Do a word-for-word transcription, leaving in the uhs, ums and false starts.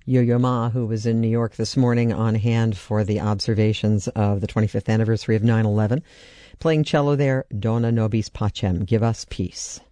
Yo-Yo Ma, who was in New York this morning on hand for the observations of the twenty-fifth anniversary of nine eleven. Playing cello there, Dona Nobis Pacem, Give Us Peace.